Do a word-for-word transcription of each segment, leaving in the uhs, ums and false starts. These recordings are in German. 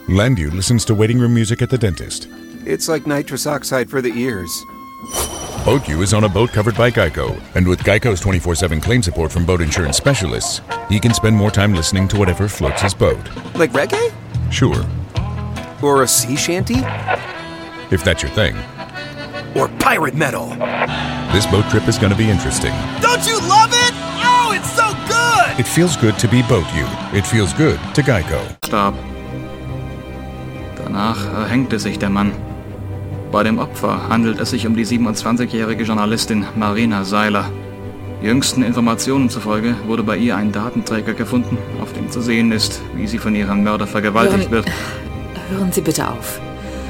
Landu listens to waiting room music at the dentist. It's like nitrous oxide for the ears. BoatU is on a boat covered by Geico. And with Geico's twenty-four seven claim support from boat insurance specialists, he can spend more time listening to whatever floats his boat. Like reggae? Sure. Or a sea shanty? If that's your thing. Or pirate metal? This boat trip is going to be interesting. Don't you love it? Oh, it's so good! It feels good to be BoatU. It feels good to Geico. Starb. Danach erhängte sich der Mann. Bei dem Opfer handelt es sich um die siebenundzwanzigjährige Journalistin Marina Seiler. Jüngsten Informationen zufolge wurde bei ihr ein Datenträger gefunden, auf dem zu sehen ist, wie sie von ihrem Mörder vergewaltigt hören, wird. Hören Sie bitte auf.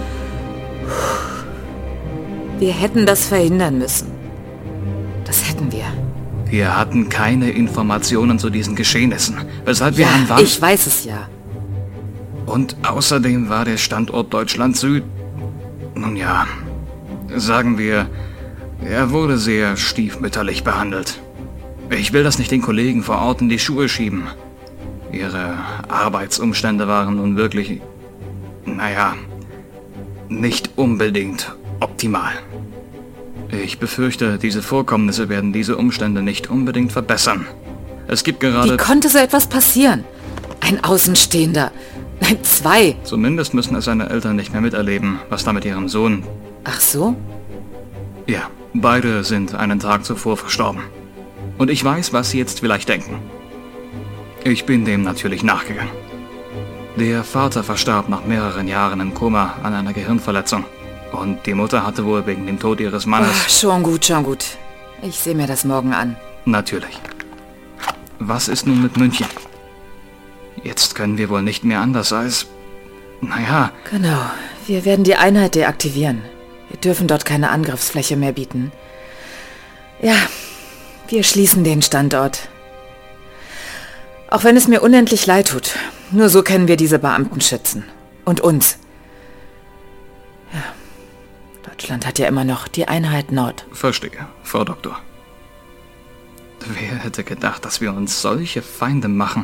Wir hätten das verhindern müssen. Das hätten wir. Wir hatten keine Informationen zu diesen Geschehnissen, weshalb wir Ja, an Wand... ich weiß es ja. Und außerdem war der Standort Deutschland Süd... Nun ja, sagen wir, er wurde sehr stiefmütterlich behandelt. Ich will das nicht den Kollegen vor Ort in die Schuhe schieben. Ihre Arbeitsumstände waren nun wirklich, naja, nicht unbedingt optimal. Ich befürchte, diese Vorkommnisse werden diese Umstände nicht unbedingt verbessern. Es gibt gerade... Wie konnte so etwas passieren? Ein Außenstehender. Nein, zwei. Zumindest müssen es seine Eltern nicht mehr miterleben, was da mit ihrem Sohn... Ach so? Ja, beide sind einen Tag zuvor verstorben. Und ich weiß, was Sie jetzt vielleicht denken. Ich bin dem natürlich nachgegangen. Der Vater verstarb nach mehreren Jahren im Koma an einer Gehirnverletzung. Und die Mutter hatte wohl wegen dem Tod ihres Mannes... Ach, schon gut, schon gut. Ich sehe mir das morgen an. Natürlich. Was ist nun mit München? Jetzt können wir wohl nicht mehr anders als... Naja... Genau. Wir werden die Einheit deaktivieren. Wir dürfen dort keine Angriffsfläche mehr bieten. Ja, wir schließen den Standort. Auch wenn es mir unendlich leid tut. Nur so können wir diese Beamten schützen. Und uns. Ja, Deutschland hat ja immer noch die Einheit Nord. Verstehe, Frau Doktor. Wer hätte gedacht, dass wir uns solche Feinde machen?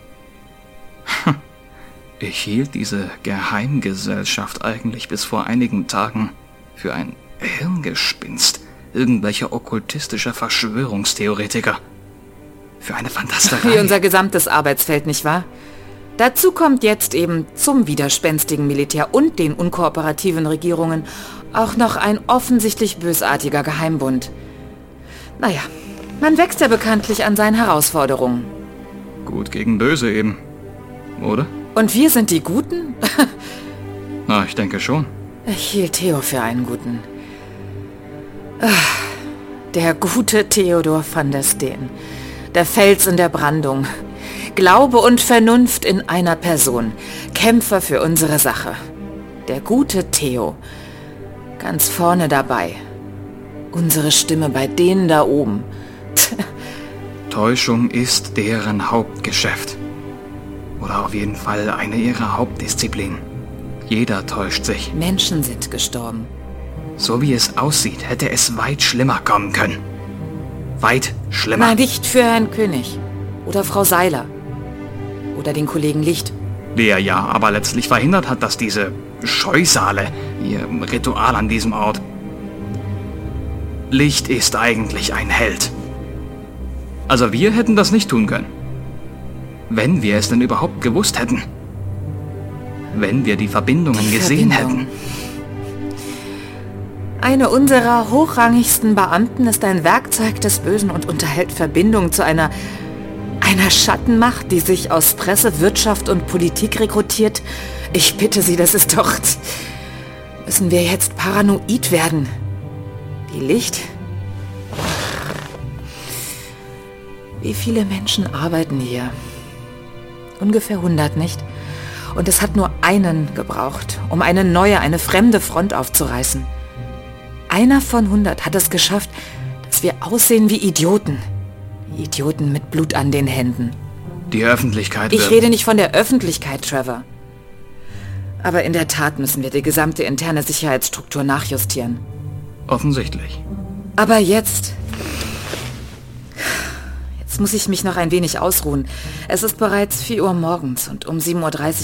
Ich hielt diese Geheimgesellschaft eigentlich bis vor einigen Tagen für ein Hirngespinst irgendwelcher okkultistischer Verschwörungstheoretiker. Für eine Fantasterei. Wie unser gesamtes Arbeitsfeld, nicht wahr? Dazu kommt jetzt eben zum widerspenstigen Militär und den unkooperativen Regierungen auch noch ein offensichtlich bösartiger Geheimbund. Naja, man wächst ja bekanntlich an seinen Herausforderungen. Gut gegen böse eben, oder? Und wir sind die Guten? Na, ich denke schon. Ich hielt Theo für einen Guten. Der gute Theodor van der Steen. Der Fels in der Brandung. Glaube und Vernunft in einer Person. Kämpfer für unsere Sache. Der gute Theo. Ganz vorne dabei. Unsere Stimme bei denen da oben. Täuschung ist deren Hauptgeschäft. Oder auf jeden Fall eine ihrer Hauptdisziplinen. Jeder täuscht sich. Menschen sind gestorben. So wie es aussieht, hätte es weit schlimmer kommen können. Weit schlimmer. Na, nicht für Herrn König. Oder Frau Seiler. Oder den Kollegen Licht. Der ja aber letztlich verhindert hat, dass diese Scheusale, ihr Ritual an diesem Ort... Licht ist eigentlich ein Held. Also wir hätten das nicht tun können. Wenn wir es denn überhaupt gewusst hätten. Wenn wir die Verbindungen die gesehen Verbindung. hätten. Eine unserer hochrangigsten Beamten ist ein Werkzeug des Bösen und unterhält Verbindung zu einer, einer Schattenmacht, die sich aus Presse, Wirtschaft und Politik rekrutiert. Ich bitte Sie, das ist doch... Müssen wir jetzt paranoid werden? Die Licht? Wie viele Menschen arbeiten hier? Ungefähr hundert, nicht? Und es hat nur einen gebraucht, um eine neue, eine fremde Front aufzureißen. Einer von hundert hat es geschafft, dass wir aussehen wie Idioten. Idioten mit Blut an den Händen. Die Öffentlichkeit Ich wird... rede nicht von der Öffentlichkeit, Trevor. Aber in der Tat müssen wir die gesamte interne Sicherheitsstruktur nachjustieren. Offensichtlich. Aber jetzt... Jetzt muss ich mich noch ein wenig ausruhen. Es ist bereits vier Uhr morgens und um sieben Uhr dreißig